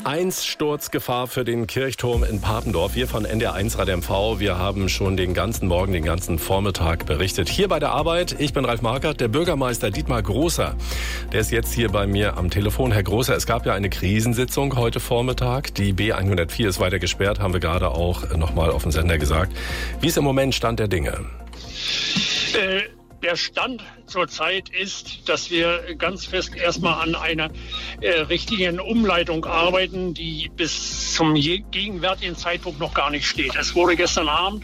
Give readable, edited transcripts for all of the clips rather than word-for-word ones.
Einsturzgefahr für den Kirchturm in Papendorf. Wir von NDR1 Rad MV, wir haben schon den ganzen Morgen, den ganzen Vormittag berichtet. Hier bei der Arbeit, ich bin Ralf Markert, der Bürgermeister Dietmar Großer. Der ist jetzt hier bei mir am Telefon. Herr Großer, es gab ja eine Krisensitzung heute Vormittag. Die B104 ist weiter gesperrt, haben wir gerade auch nochmal auf dem Sender gesagt. Wie ist im Moment Stand der Dinge? Der Stand zurzeit ist, dass wir ganz fest erstmal an einer richtigen Umleitung arbeiten, die bis zum gegenwärtigen Zeitpunkt noch gar nicht steht. Es wurde gestern Abend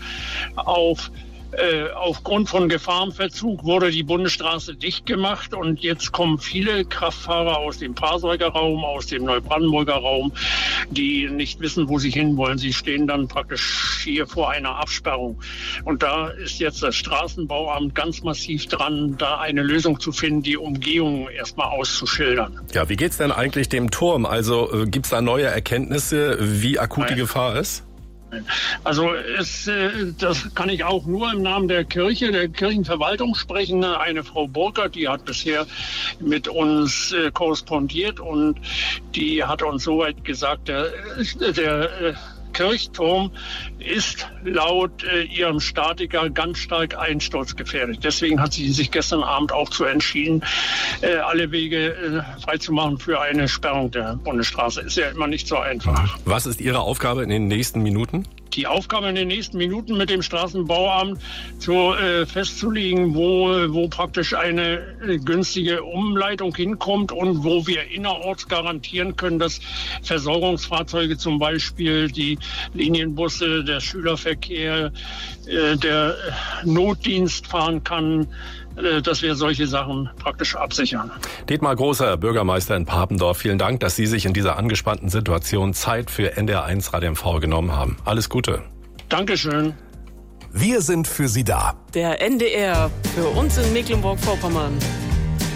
aufgrund von Gefahrenverzug wurde die Bundesstraße dicht gemacht und jetzt kommen viele Kraftfahrer aus dem Parseuger Raum, aus dem Neubrandenburger Raum, die nicht wissen, wo sie hinwollen. Sie stehen dann praktisch hier vor einer Absperrung. Und da ist jetzt das Straßenbauamt ganz massiv dran, da eine Lösung zu finden, die Umgehung erstmal auszuschildern. Ja, wie geht's denn eigentlich dem Turm? Also gibt's da neue Erkenntnisse, wie akut die Gefahr ist? Also das kann ich auch nur im Namen der Kirche, der Kirchenverwaltung sprechen. Eine Frau Burkert, die hat bisher mit uns korrespondiert und die hat uns soweit gesagt, der Kirchturm ist laut ihrem Statiker ganz stark einsturzgefährdet. Deswegen hat sie sich gestern Abend auch zu entschieden, alle Wege freizumachen für eine Sperrung der Bundesstraße. Ist ja immer nicht so einfach. Was ist Ihre Aufgabe in den nächsten Minuten? Die Aufgabe in den nächsten Minuten mit dem Straßenbauamt festzulegen, wo praktisch eine günstige Umleitung hinkommt und wo wir innerorts garantieren können, dass Versorgungsfahrzeuge, zum Beispiel die Linienbusse, der Schülerverkehr, der Notdienst fahren kann, dass wir solche Sachen praktisch absichern. Dietmar Großer, Bürgermeister in Papendorf, vielen Dank, dass Sie sich in dieser angespannten Situation Zeit für NDR1 Rad MV genommen haben. Alles Gute. Dankeschön. Wir sind für Sie da. Der NDR, für uns in Mecklenburg-Vorpommern.